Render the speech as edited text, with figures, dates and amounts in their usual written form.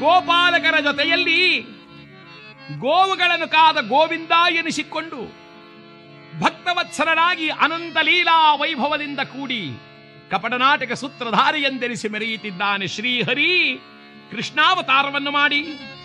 ಗೋಪಾಲಕರ ಜೊತೆಯಲ್ಲಿ ಗೋವುಗಳನ್ನು ಕಾದ ಗೋವಿಂದ ಎನಿಸಿಕೊಂಡು ಭಕ್ತವತ್ಸರನಾಗಿ ಅನಂತ ಲೀಲಾ ವೈಭವದಿಂದ ಕೂಡಿ ಕಪಟನಾಟಕ ಸೂತ್ರಧಾರಿ ಎಂದೆನಿಸಿ ಮೆರೆಯುತ್ತಿದ್ದಾನೆ ಶ್ರೀಹರಿ. ಕೃಷ್ಣಾವತಾರವನ್ನು ಮಾಡಿ